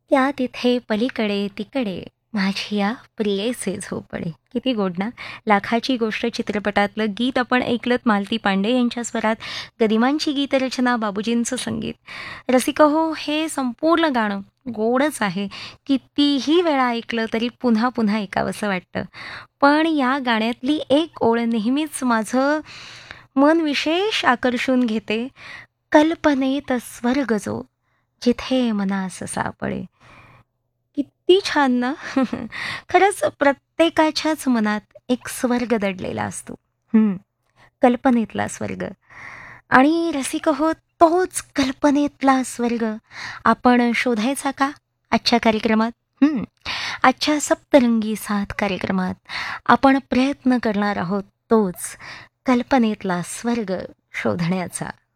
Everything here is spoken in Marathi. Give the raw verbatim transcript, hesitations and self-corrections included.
त्या तिथे पलीकडे तिकडे माझी या प्रियेचे झोपडे. किती गोड ना. लाखाची गोष्ट चित्रपटातलं गीत आपण ऐकलत मालती पांडे यांच्या स्वरात. गदिमांची गीतरचना, बाबूजींचं संगीत. रसिको, हे संपूर्ण गाणं गोडच आहे. कितीही वेळा ऐकलं तरी पुन्हा पुन्हा ऐकावंसं वाटतं. पण या गाण्यातली एक ओळ नेहमीच माझं मन विशेष आकर्षून घेते. कल्पनेत स्वर्ग जो, जिथे मनास सापळे. किती छान ना. खरंच प्रत्येकाच्याच मनात एक स्वर्ग दडलेला असतो. हं, कल्पनेतला स्वर्ग. आणि रसिक हो, तोच कल्पनेतला स्वर्ग आपण शोधायचा का आजच्या कार्यक्रमात? हं, आजच्या सप्तरंगी साथ कार्यक्रमात आपण प्रयत्न करणार आहोत तोच कल्पनेतला स्वर्ग शोधण्याचा.